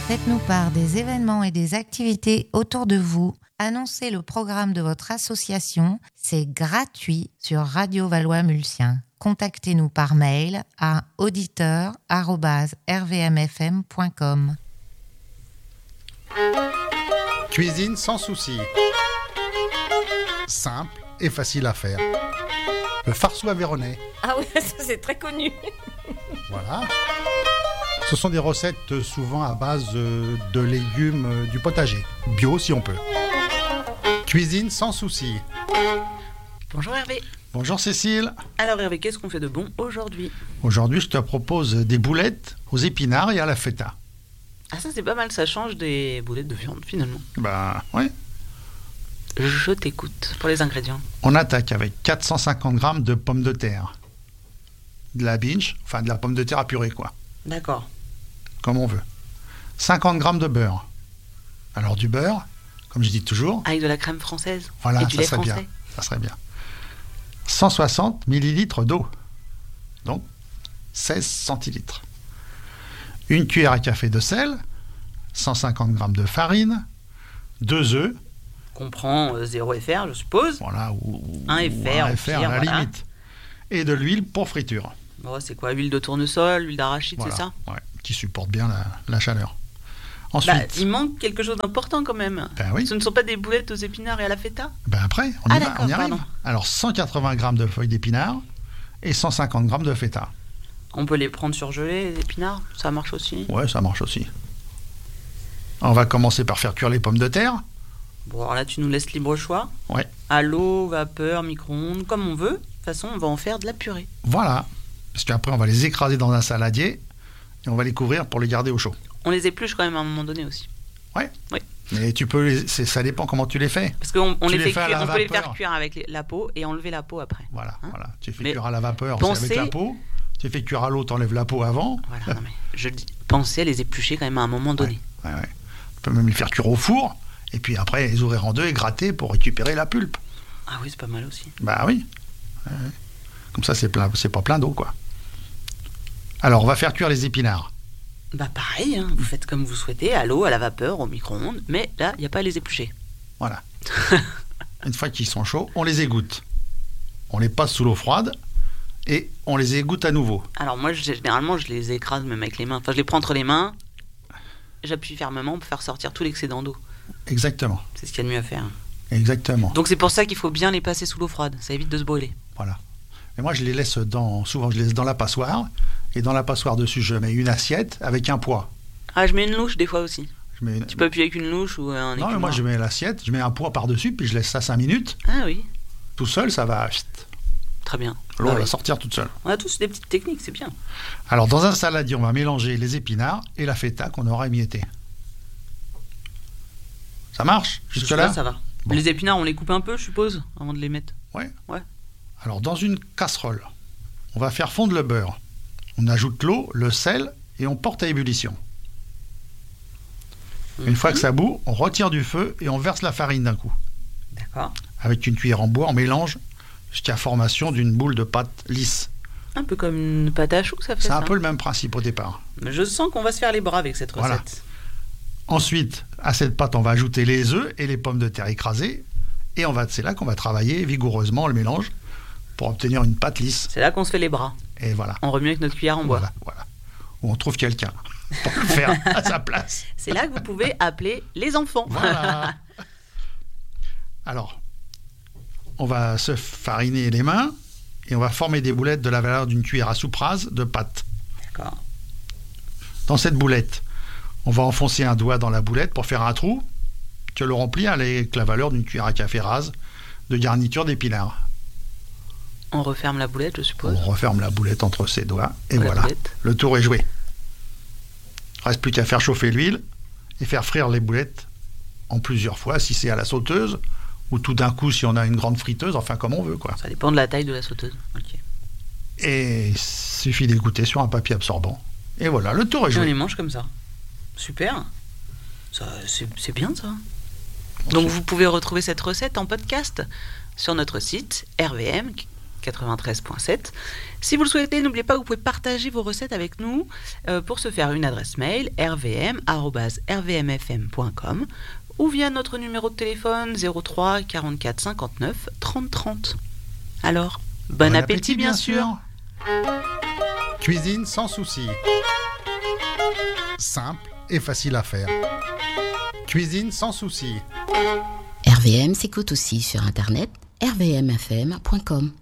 Faites-nous part des événements et des activités autour de vous. Annoncez le programme de votre association. C'est gratuit sur Radio Valois-Mulsien. Contactez-nous par mail à auditeur@rvmfm.com. Cuisine sans souci. Simple et facile à faire. Le farceau aveyronais. Ah oui, ça c'est très connu. Voilà. Ce sont des recettes souvent à base de légumes du potager. Bio si on peut. Cuisine sans souci. Bonjour Hervé. Bonjour Cécile. Alors Hervé, qu'est-ce qu'on fait de bon aujourd'hui ? Aujourd'hui, je te propose des boulettes aux épinards et à la feta. Ah ça c'est pas mal, ça change des boulettes de viande finalement. Bah ouais. Je t'écoute pour les ingrédients. On attaque avec 450 grammes de pommes de terre. De la binge, enfin de la pomme de terre à purée quoi. D'accord. Comme on veut. 50 grammes de beurre. Alors du beurre, comme je dis toujours. Avec de la crème française. Voilà, et du ça lait serait français. bien. Ça serait bien. 160 millilitres d'eau. Donc 16 centilitres. Une cuillère à café de sel. 150 grammes de farine. 2 œufs. Qu'on prend 0 FR, je suppose. Voilà, ou 1 ou FR, un au FR à pire, la voilà. limite. Et de l'huile pour friture. Bon, c'est quoi, huile de tournesol, huile d'arachide, Voilà, c'est ça ? ouais, qui supporte bien la chaleur. Ensuite, Bah, il manque quelque chose d'important quand même. Ben oui. Ce ne sont pas des boulettes aux épinards et à la feta ? ben après, Ah, on d'accord, y arrive. pardon. Alors 180 grammes de feuilles d'épinards et 150 grammes de feta. On peut les prendre surgelés, les épinards, ça marche aussi. Ouais, ça marche aussi. On va commencer par faire cuire les pommes de terre. Bon, alors là, tu nous laisses libre choix. Ouais. À l'eau, vapeur, micro-ondes, comme on veut. De toute façon, on va en faire de la purée. Voilà. Parce qu'après, on va les écraser dans un saladier et on va les couvrir pour les garder au chaud. On les épluche quand même à un moment donné aussi. Ouais. Oui. Mais tu peux ça dépend comment tu les fais. Parce qu'on Tu les les fait fais à cuire, la on peut les faire vapeur. cuire avec la peau et enlever la peau après. Voilà, Hein ? voilà. Tu fais Mais cuire à la vapeur, pensez- c'est avec la peau. Tu fais cuire à l'eau, t'enlèves la peau avant. Voilà, non mais je dis, pensez à les éplucher quand même à un moment donné. Ouais. Tu peux même les faire cuire au four. Et puis après, les ouvrir en deux et gratter pour récupérer la pulpe. Ah oui, c'est pas mal aussi. Bah oui. Ouais. Comme ça, c'est pas plein d'eau, quoi. Alors, on va faire cuire les épinards. Bah pareil, hein, vous faites comme vous souhaitez, à l'eau, à la vapeur, au micro-ondes, mais là, il n'y a pas à les éplucher. Voilà. Une fois qu'ils sont chauds, on les égoutte. On les passe sous l'eau froide et on les égoutte à nouveau. Alors moi, généralement, je les écrase même avec les mains. Enfin, je les prends entre les mains, j'appuie fermement pour faire sortir tout l'excédent d'eau. Exactement. C'est ce qu'il y a de mieux à faire. Exactement. Donc c'est pour ça qu'il faut bien les passer sous l'eau froide, ça évite de se brûler. Voilà. Et moi, je les laisse souvent, je les laisse dans la passoire. Et dans la passoire dessus, je mets une assiette avec un poids. Ah, je mets une louche des fois aussi. Je mets Tu peux appuyer avec une louche ou un Non, mais écumoire. moi, je mets l'assiette, je mets un poids par-dessus, puis je laisse ça 5 minutes. Ah oui, Tout seul, ça va. très bien. L'eau Ah va oui. sortir toute seule. On a tous des petites techniques, c'est bien. Alors, dans un saladier, on va mélanger les épinards et la feta qu'on aura émiettée. Ça marche jusque-là? Ça va. Bon. Les épinards, on les coupe un peu, je suppose, avant de les mettre. Ouais. Ouais. Alors, dans une casserole, on va faire fondre le beurre. On ajoute l'eau, le sel et on porte à ébullition. Une fois que ça bout, on retire du feu et on verse la farine d'un coup. D'accord. Avec une cuillère en bois, on mélange jusqu'à formation d'une boule de pâte lisse. Un peu comme une pâte à choux, ça fait C'est ça. un peu le même principe au départ. Mais je sens qu'on va se faire les bras avec cette recette. Voilà. Ensuite, à cette pâte, on va ajouter les œufs et les pommes de terre écrasées. Et c'est là qu'on va travailler vigoureusement le mélange pour obtenir une pâte lisse. C'est là qu'on se fait les bras. Et voilà. On remue avec notre cuillère en bois. Voilà. Ou on trouve quelqu'un pour le faire à sa place. C'est là que vous pouvez appeler les enfants. Voilà. Alors, on va se fariner les mains et on va former des boulettes de la valeur d'une cuillère à soupe rase de pâte. D'accord. Dans cette boulette, on va enfoncer un doigt dans la boulette pour faire un trou que le remplit avec la valeur d'une cuillère à café rase de garniture d'épinards. On referme la boulette, je On suppose. referme la boulette entre ses doigts et La voilà, boulette. le tour est joué. Reste plus qu'à faire chauffer l'huile et faire frire les boulettes en plusieurs fois si c'est à la sauteuse ou tout d'un coup si on a une grande friteuse, enfin comme on veut quoi. Ça dépend de la taille de la sauteuse. Ok. Et il suffit d'égoutter sur un papier absorbant. Et voilà, le tour est Et on joué. les mange comme ça. Super. Ça, c'est bien ça. Donc vous pouvez retrouver cette recette en podcast sur notre site 93.7. Si vous le souhaitez, n'oubliez pas que vous pouvez partager vos recettes avec nous. Pour ce faire, une adresse mail rvm@rvmfm.com ou via notre numéro de téléphone 03 44 59 30 30. Alors, bon appétit bien sûr. Cuisine sans souci. Simple et facile à faire. Cuisine sans souci. RVM s'écoute aussi sur internet rvmfm.com.